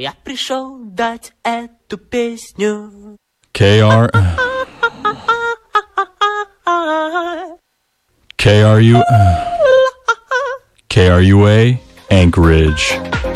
Я пришел дать эту песню. KR... KRUA, Anchorage.